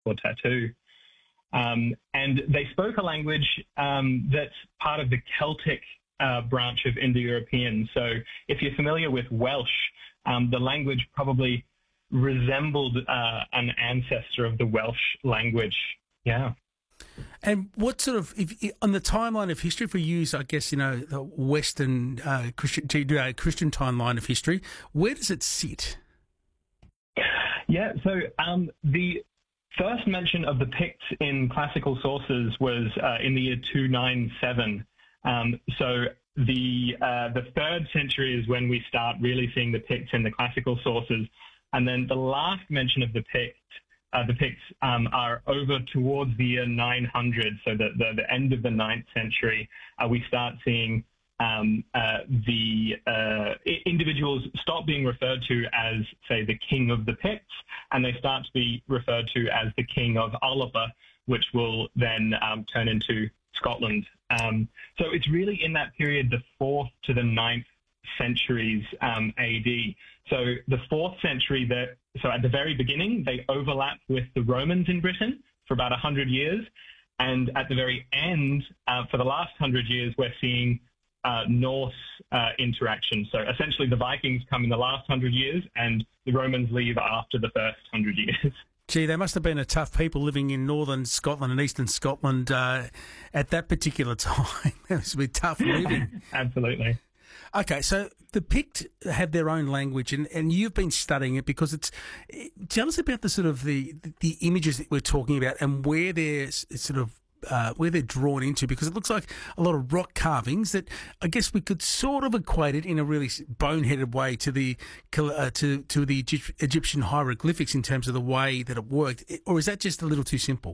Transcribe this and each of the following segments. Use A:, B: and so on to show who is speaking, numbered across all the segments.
A: or tattoo. And they spoke a language that's part of the Celtic branch of Indo-European. So if you're familiar with Welsh, the language probably resembled an ancestor of the Welsh language. Yeah.
B: And what sort of, on the timeline of history, if we use, I guess, the Western Christian timeline of history, where does it sit?
A: Yeah, so the first mention of the Picts in classical sources was in the year 297. So the 3rd century is when we start really seeing the Picts in the classical sources. And then the last mention of the Picts are over towards the year 900, so the end of the 9th century. We start seeing the individuals stop being referred to as, say, the king of the Picts, and they start to be referred to as the king of Alba, which will then turn into Scotland. So it's really in that period, the 4th to the 9th centuries AD. So the 4th century, so at the very beginning, they overlap with the Romans in Britain for about 100 years. And at the very end, for the last 100 years, we're seeing Norse interaction. So essentially the Vikings come in the last 100 years and the Romans leave after the first 100 years.
B: Gee, they must have been a tough people living in northern Scotland and eastern Scotland at that particular time. It must be tough living.
A: Absolutely.
B: Okay, so the Pict have their own language, and you've been studying it because tell us about the sort of the images that we're talking about and where they're sort of where they're drawn into, because it looks like a lot of rock carvings that I guess we could sort of equate it in a really boneheaded way to the Egyptian hieroglyphics in terms of the way that it worked, or is that just a little too simple?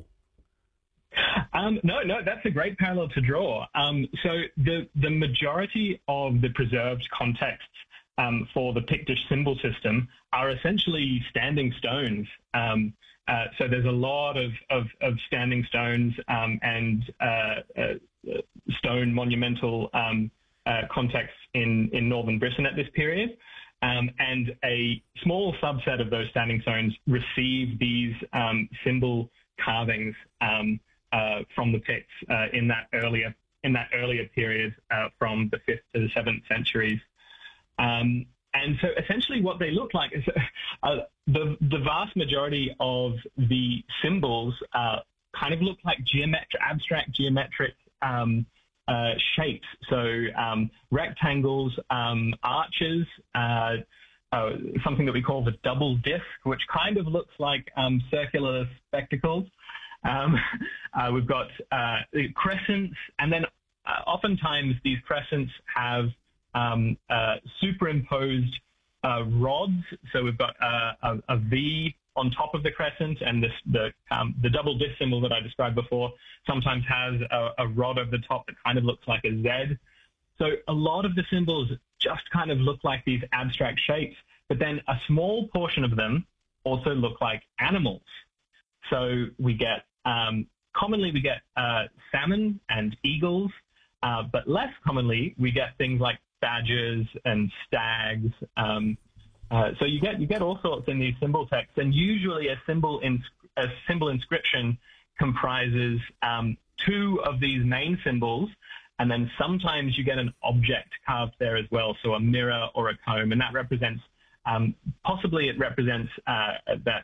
A: No, that's a great parallel to draw. So the majority of the preserved contexts for the Pictish symbol system are essentially standing stones. So there's a lot of standing stones and stone monumental contexts in northern Britain at this period. And a small subset of those standing stones receive these symbol carvings from the Picts in that earlier period from the 5th to the 7th centuries. And so essentially what they look like is the vast majority of the symbols kind of look like abstract geometric shapes. So rectangles, arches, something that we call the double disc, which kind of looks like circular spectacles. We've got crescents, and then oftentimes these crescents have superimposed rods. So we've got a V on top of the crescent, and the double disc symbol that I described before sometimes has a rod over the top that kind of looks like a Z. So a lot of the symbols just kind of look like these abstract shapes, but then a small portion of them also look like animals. So we get commonly we get salmon and eagles, but less commonly we get things like badgers and stags. So you get all sorts in these symbol texts, and usually a symbol inscription comprises two of these main symbols, and then sometimes you get an object carved there as well, so a mirror or a comb, and that represents possibly it represents that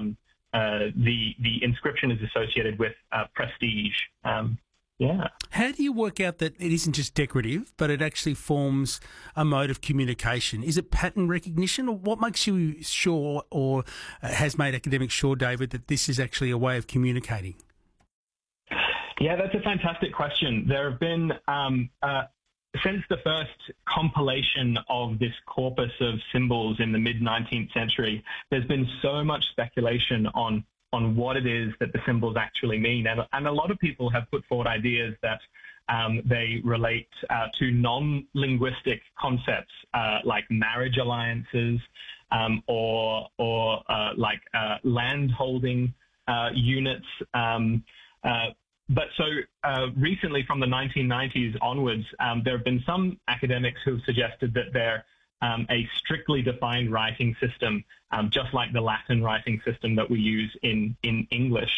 A: the inscription is associated with prestige. Yeah.
B: How do you work out that it isn't just decorative, but it actually forms a mode of communication? Is it pattern recognition, or what makes you sure, or has made academics sure, David, that this is actually a way of communicating?
A: Yeah, that's a fantastic question. There have been, since the first compilation of this corpus of symbols in the mid-19th century, there's been so much speculation on what it is that the symbols actually mean. And a lot of people have put forward ideas that they relate to non-linguistic concepts like marriage alliances or like land holding units. But so recently, from the 1990s onwards, there have been some academics who have suggested that they're a strictly defined writing system, just like the Latin writing system that we use in English.